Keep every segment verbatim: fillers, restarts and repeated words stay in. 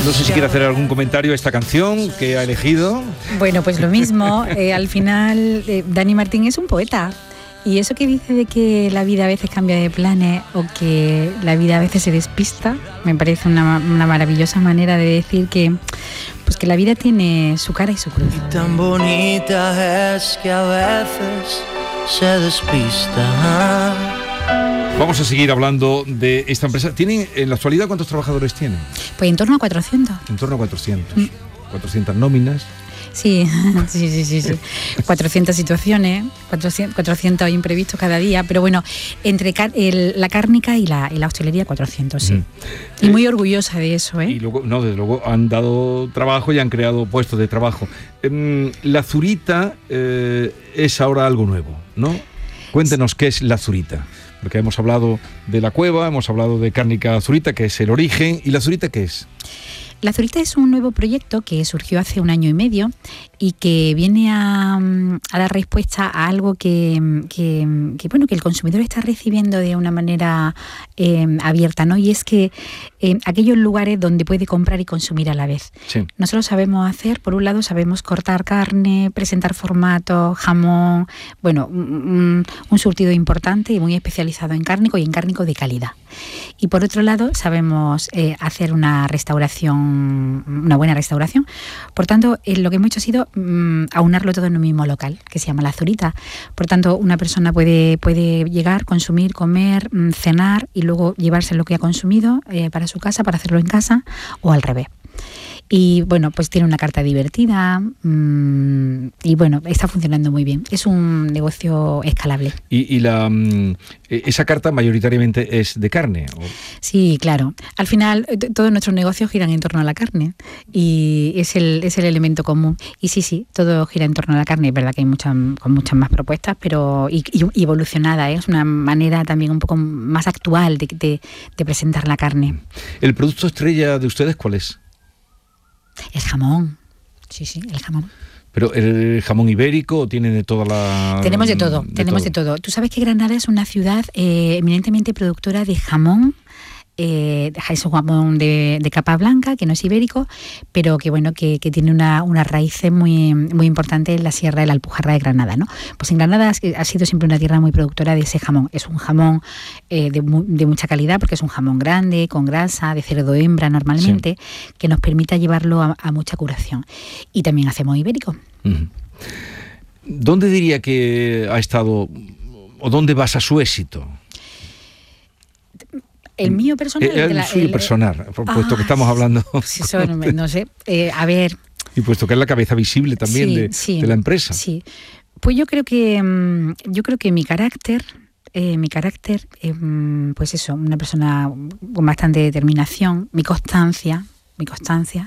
No sé si quiere hacer algún comentario a esta canción que ha elegido. Bueno, pues lo mismo. Eh, al final, eh, Dani Martín es un poeta. Y eso que dice de que la vida a veces cambia de planes o que la vida a veces se despista, me parece una, una maravillosa manera de decir que, pues que la vida tiene su cara y su cruz. Y tan bonita es que a veces se despista. Vamos a seguir hablando de esta empresa. ¿Tienen, en la actualidad, cuántos trabajadores tienen? Pues en torno a cuatrocientos. En torno a cuatrocientos. Mm. cuatrocientas nóminas. Sí, sí, sí, sí, sí. cuatrocientas situaciones, cuatrocientos, cuatrocientos imprevistos cada día, pero bueno, entre car- el, la cárnica y la, y la hostelería, cuatrocientos, sí. Mm. Y muy orgullosa de eso, ¿eh? Y luego, no, desde luego han dado trabajo y han creado puestos de trabajo. Eh, la Zurita eh, es ahora algo nuevo, ¿no? Cuéntenos qué es la Zurita. Porque hemos hablado de la cueva, hemos hablado de Cárnica Zurita, que es el origen. ¿Y la Zurita qué es? La Zurita es un nuevo proyecto que surgió hace un año y medio y que viene a, a dar respuesta a algo que, que, que, bueno, que el consumidor está recibiendo de una manera eh, abierta, ¿no? Y es que eh, aquellos lugares donde puede comprar y consumir a la vez. Sí. Nosotros sabemos hacer, por un lado sabemos cortar carne, presentar formatos, jamón, bueno, un, un surtido importante y muy especializado en cárnico y en cárnico de calidad. Y por otro lado sabemos eh, hacer una restauración, una buena restauración. Por tanto, eh, lo que hemos hecho ha sido mmm, aunarlo todo en un mismo local, que se llama La Zurita. Por tanto, una persona puede, puede llegar, consumir, comer, mmm, cenar y luego llevarse lo que ha consumido eh, para su casa, para hacerlo en casa o al revés. Y bueno, pues tiene una carta divertida mmm, y bueno, está funcionando muy bien. Es un negocio escalable. ¿Y, y la mmm, esa carta mayoritariamente es de carne? ¿O? Sí, claro. Al final t- todos nuestros negocios giran en torno a la carne y es el, es el elemento común. Y sí, sí, todo gira en torno a la carne. Es verdad que hay muchas, con muchas más propuestas, pero y, y evolucionada, ¿eh? Es una manera también un poco más actual de, de, de presentar la carne. ¿El producto estrella de ustedes cuál es? El jamón, sí, sí, el jamón. ¿Pero el jamón ibérico tiene de toda la...? Tenemos de todo, de tenemos todo. de todo. Tú sabes que Granada es una ciudad eh, eminentemente productora de jamón. Eh, es un jamón de, de capa blanca, que no es ibérico, pero que bueno, que, que tiene una, una raíz muy, muy importante en la Sierra de la Alpujarra de Granada, ¿no? Pues en Granada ha sido siempre una tierra muy productora de ese jamón. Es un jamón eh, de, de mucha calidad, porque es un jamón grande, con grasa, de cerdo hembra normalmente, sí, que nos permita llevarlo a, a mucha curación. Y también hacemos ibérico. Uh-huh. ¿Dónde diría que ha estado, o dónde basa su éxito? El mío personal. El, el la, suyo el, personal, puesto ah, que estamos hablando. Pues eso, no, no sé. Eh, a ver. Y puesto que es la cabeza visible también sí, de, sí, de la empresa. Sí. Pues yo creo que yo creo que mi carácter, eh, mi carácter, eh, pues eso, una persona con bastante determinación, mi constancia, mi constancia.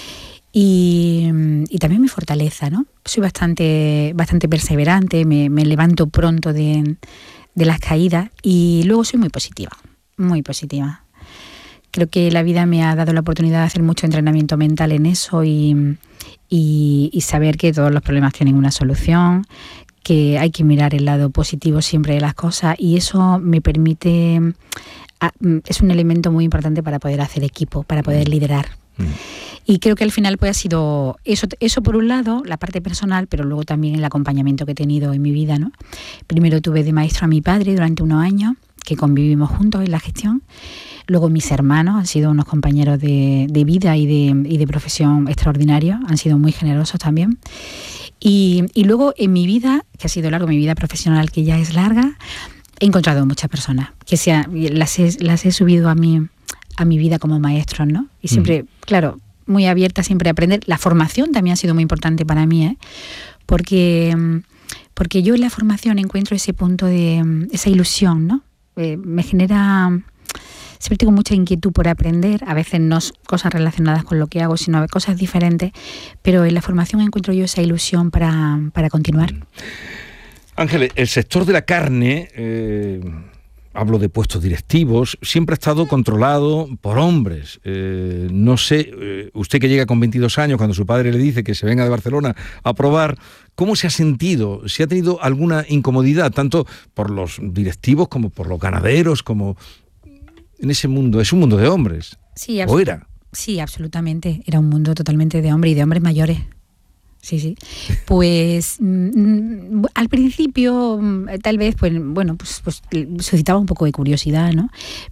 Y, y también mi fortaleza, ¿no? Soy bastante, bastante perseverante, me, me levanto pronto de, de las caídas y luego soy muy positiva. Muy positiva. Creo que la vida me ha dado la oportunidad de hacer mucho entrenamiento mental en eso y, y, y saber que todos los problemas tienen una solución, que hay que mirar el lado positivo siempre de las cosas y eso me permite, es un elemento muy importante para poder hacer equipo, para poder liderar. Mm. Y creo que al final pues ha sido eso, eso por un lado, la parte personal, pero luego también el acompañamiento que he tenido en mi vida, ¿no? Primero tuve de maestro a mi padre durante unos años, que convivimos juntos en la gestión. Luego mis hermanos han sido unos compañeros de, de vida y de, y de profesión extraordinarios, han sido muy generosos también. Y, y luego en mi vida, que ha sido largo, mi vida profesional que ya es larga, he encontrado muchas personas, que sea, las, he, las he subido a mi, a mi vida como maestros, ¿no? Y siempre, mm. claro, muy abierta siempre a aprender. La formación también ha sido muy importante para mí, ¿eh? Porque, porque yo en la formación encuentro ese punto de, esa ilusión, ¿no? Eh, me genera, siempre tengo mucha inquietud por aprender, a veces no cosas relacionadas con lo que hago, sino cosas diferentes, pero en la formación encuentro yo esa ilusión para, para continuar. Ángeles, el sector de la carne, eh, hablo de puestos directivos, siempre ha estado controlado por hombres. Eh, no sé, eh, usted que llega con veintidós años, cuando su padre le dice que se venga de Barcelona a probar, ¿cómo se ha sentido? ¿Si ha tenido alguna incomodidad, tanto por los directivos como por los ganaderos, como en ese mundo? Es un mundo de hombres. Sí, ¿o era? Sí, absolutamente. Era un mundo totalmente de hombres y de hombres mayores. Sí, sí. Pues mm, al principio tal vez, pues bueno, pues, pues suscitaba un poco de curiosidad, ¿no?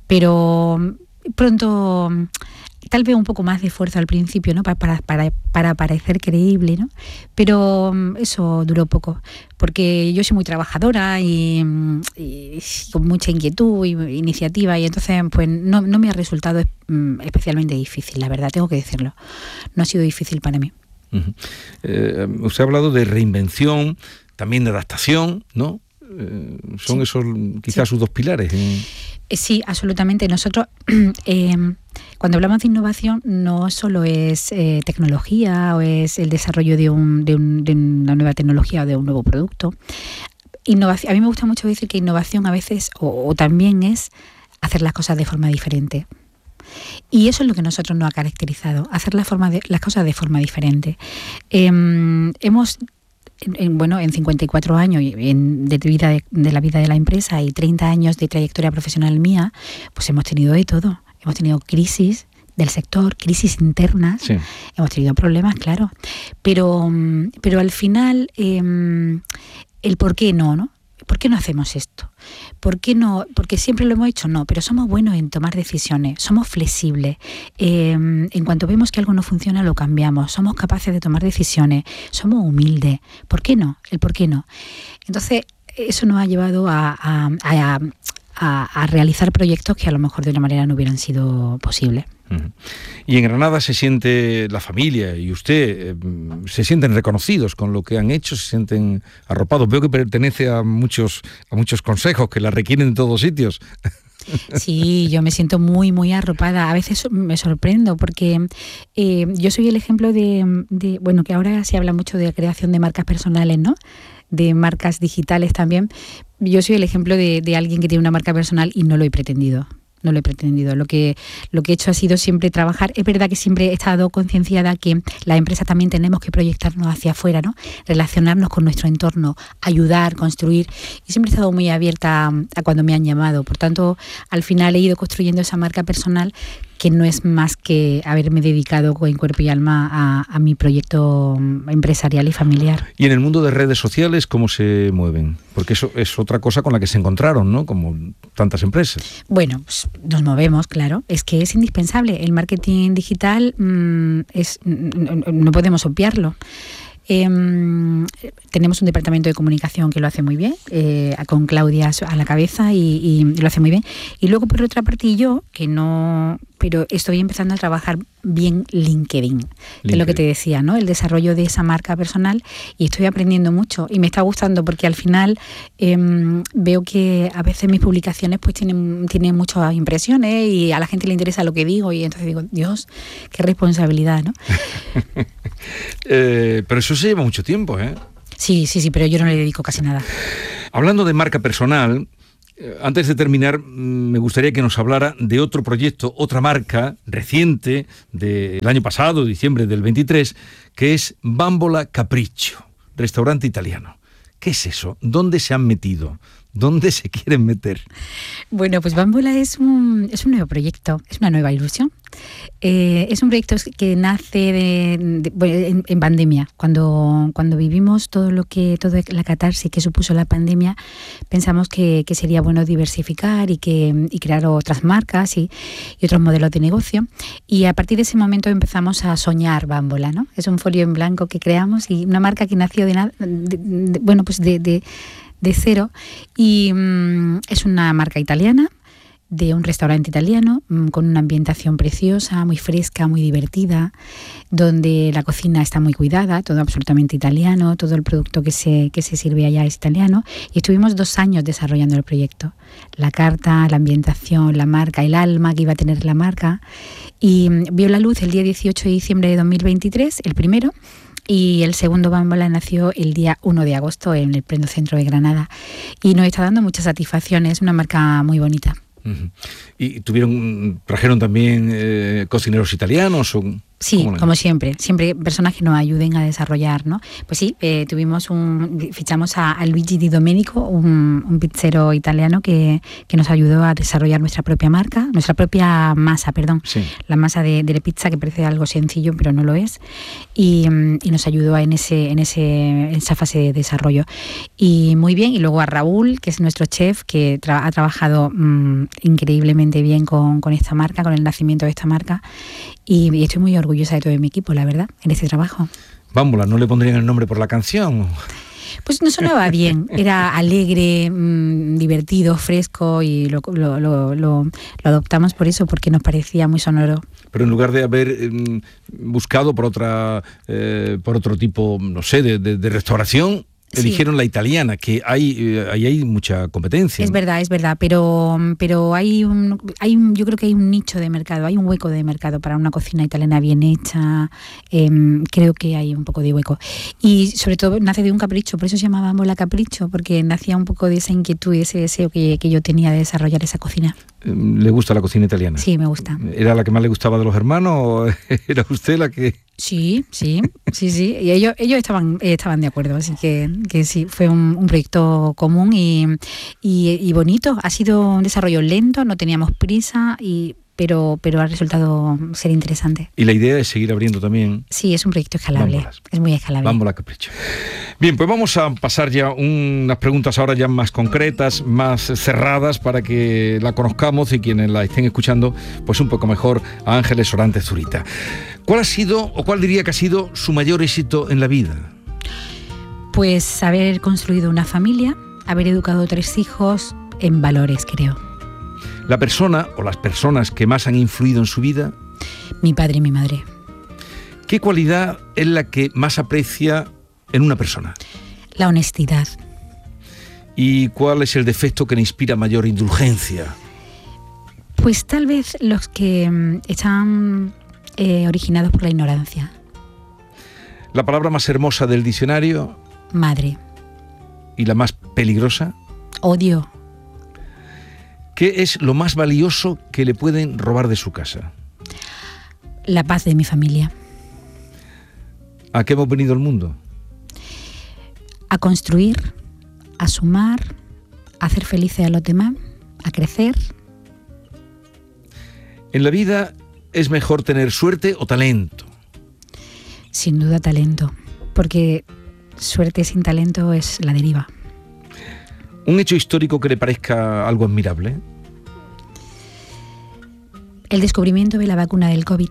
Pero pronto, tal vez un poco más de esfuerzo al principio, ¿no? Para, para, para, para parecer creíble, ¿no? Pero eso duró poco, porque yo soy muy trabajadora y, y con mucha inquietud y iniciativa, y entonces pues no, no me ha resultado especialmente difícil, la verdad, tengo que decirlo. No ha sido difícil para mí. Uh-huh. Eh, usted ha hablado de reinvención, también de adaptación, ¿no? Eh, son sí. esos quizás sí. sus dos pilares. ¿eh? Eh, sí, absolutamente. Nosotros, eh, cuando hablamos de innovación, no solo es eh, tecnología o es el desarrollo de, un, de, un, de una nueva tecnología o de un nuevo producto. Innovación, a mí me gusta mucho decir que innovación a veces, o, o también es hacer las cosas de forma diferente. Y eso es lo que nosotros nos ha caracterizado, hacer la forma de, las cosas de forma diferente. Eh, hemos, en, bueno, en cincuenta y cuatro años en, de, vida de, de la vida de la empresa y treinta años de trayectoria profesional mía, pues hemos tenido de todo. Hemos tenido crisis del sector, crisis internas, sí. Hemos tenido problemas, claro. Pero, pero al final, eh, el por qué no, ¿no? ¿Por qué no hacemos esto? ¿Por qué no? Porque siempre lo hemos hecho, no, pero somos buenos en tomar decisiones, somos flexibles. Eh, en cuanto vemos que algo no funciona, lo cambiamos, somos capaces de tomar decisiones, somos humildes. ¿Por qué no? El por qué no. Entonces, eso nos ha llevado a, a, a, a, a realizar proyectos que a lo mejor de una manera no hubieran sido posibles. Uh-huh. Y en Granada se siente la familia y usted eh, se sienten reconocidos con lo que han hecho, se sienten arropados. Veo que pertenece a muchos a muchos consejos que la requieren en todos sitios. Sí, yo me siento muy, muy arropada. A veces me sorprendo porque eh, yo soy el ejemplo de, de, bueno, que ahora se habla mucho de creación de marcas personales, ¿no? De marcas digitales también. Yo soy el ejemplo de, de alguien que tiene una marca personal y no lo he pretendido. No lo he pretendido. Lo que, lo que he hecho ha sido siempre trabajar. Es verdad que siempre he estado concienciada que las empresas también tenemos que proyectarnos hacia afuera, ¿no? Relacionarnos con nuestro entorno, ayudar, construir. Y siempre he estado muy abierta a, a cuando me han llamado. Por tanto, al final he ido construyendo esa marca personal que no es más que haberme dedicado en cuerpo y alma a, a mi proyecto empresarial y familiar. Y en el mundo de redes sociales, ¿cómo se mueven? Porque eso es otra cosa con la que se encontraron, ¿no? Como tantas empresas. Bueno, pues nos movemos, claro. Es que es indispensable. El marketing digital mmm, es no, no podemos obviarlo. Eh, tenemos un departamento de comunicación que lo hace muy bien, eh, con Claudia a la cabeza y, y lo hace muy bien. Y luego por otra parte yo, que no, pero estoy empezando a trabajar bien LinkedIn, LinkedIn, que es lo que te decía, ¿no? El desarrollo de esa marca personal, y estoy aprendiendo mucho y me está gustando porque al final eh, veo que a veces mis publicaciones pues tienen, tienen muchas impresiones y a la gente le interesa lo que digo y entonces digo, Dios, qué responsabilidad, ¿no? eh, pero eso se lleva mucho tiempo, ¿eh? Sí, sí, sí, pero yo no le dedico casi nada. Hablando de marca personal, eh, antes de terminar, me gustaría que nos hablara de otro proyecto, otra marca reciente del año pasado, diciembre del veintitrés, que es Bambola Capriccio, restaurante italiano. ¿Qué es eso? ¿Dónde se han metido? ¿Dónde se quieren meter? Bueno, pues Bambola es un, es un nuevo proyecto, es una nueva ilusión. Eh, es un proyecto que nace de, de, bueno, en, en pandemia. Cuando, cuando vivimos todo lo que, toda la catarsis que supuso la pandemia, pensamos que, que sería bueno diversificar y, que, y crear otras marcas y, y otros modelos de negocio. Y a partir de ese momento empezamos a soñar Bambola, ¿no? Es un folio en blanco que creamos y una marca que nació de nada, de, de, bueno, pues de, de de cero, y um, es una marca italiana de un restaurante italiano um, con una ambientación preciosa, muy fresca, muy divertida, donde la cocina está muy cuidada, todo absolutamente italiano, todo el producto que se, que se sirve allá es italiano, y estuvimos dos años desarrollando el proyecto. La carta, la ambientación, la marca, el alma que iba a tener la marca, y um, vio la luz el día dieciocho de diciembre de dos mil veintitrés, el primero, y el segundo Bambola nació el día uno de agosto en el pleno centro de Granada y nos está dando muchas satisfacciones, es una marca muy bonita. Uh-huh. ¿Y tuvieron, trajeron también eh, cocineros italianos? O... Sí, como siempre, siempre personas que nos ayuden a desarrollar, ¿no? Pues sí, eh, tuvimos un, fichamos a, a Luigi Di Domenico, un, un pizzero italiano que, que nos ayudó a desarrollar nuestra propia marca, nuestra propia masa, perdón, sí. la masa de, de la pizza, que parece algo sencillo, pero no lo es, y, y nos ayudó en ese, en ese, en esa fase de desarrollo. Y muy bien, y luego a Raúl, que es nuestro chef, que tra- ha trabajado mmm, increíblemente bien con, con esta marca, con el nacimiento de esta marca, y, y estoy muy orgullosa de todo mi equipo, la verdad, en este trabajo. Vámonos, ¿no le pondrían el nombre por la canción? Pues no sonaba bien, era alegre, mmm, divertido, fresco, y lo, lo, lo, lo, lo adoptamos por eso, porque nos parecía muy sonoro. Pero en lugar de haber eh, buscado por otra eh, por otro tipo, no sé, de, de, de restauración, eligieron sí. la italiana, que hay eh, ahí hay mucha competencia. Es ¿no? verdad, es verdad, pero pero hay un, hay un, yo creo que hay un nicho de mercado, hay un hueco de mercado para una cocina italiana bien hecha. Eh, creo que hay un poco de hueco. Y sobre todo nace de un capricho, por eso se llamaba Mola Capricho, porque nacía un poco de esa inquietud y ese deseo que, que yo tenía de desarrollar esa cocina. ¿Le gusta la cocina italiana? Sí, me gusta. ¿Era la que más le gustaba de los hermanos o era usted la que...? Sí, sí, sí, sí. Y ellos, ellos estaban, estaban de acuerdo, así que, que sí, fue un, un proyecto común y, y, y bonito. Ha sido un desarrollo lento, no teníamos prisa, y pero, pero ha resultado ser interesante. Y la idea es seguir abriendo también. Sí, es un proyecto escalable. Bámbolas. Es muy escalable. Bámbola Capricho. Bien, pues vamos a pasar ya unas preguntas ahora ya más concretas, más cerradas, para que la conozcamos y quienes la estén escuchando, pues un poco mejor, a Ángeles Orantes Zurita. ¿Cuál ha sido, o cuál diría que ha sido su mayor éxito en la vida? Pues haber construido una familia, haber educado tres hijos en valores, creo. ¿La persona o las personas que más han influido en su vida? Mi padre y mi madre. ¿Qué cualidad es la que más aprecia en una persona? La honestidad. ¿Y cuál es el defecto que le inspira mayor indulgencia? Pues tal vez los que están eh, originados por la ignorancia. ¿La palabra más hermosa del diccionario? Madre. ¿Y la más peligrosa? Odio. ¿Qué es lo más valioso que le pueden robar de su casa? La paz de mi familia. ¿A qué hemos venido al mundo? A construir, a sumar, a hacer felices a los demás, a crecer. ¿En la vida es mejor tener suerte o talento? Sin duda talento, porque suerte sin talento es la deriva. ¿Un hecho histórico que le parezca algo admirable? El descubrimiento de la vacuna del COVID.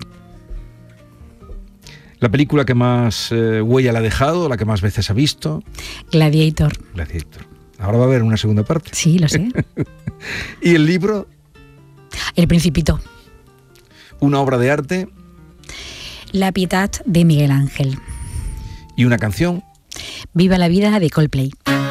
¿La película que más eh, huella le ha dejado, la que más veces ha visto? Gladiator. Gladiator. Ahora va a haber una segunda parte. Sí, lo sé. ¿Y el libro? El Principito. ¿Una obra de arte? La Pietà de Miguel Ángel. ¿Y una canción? Viva la vida de Coldplay.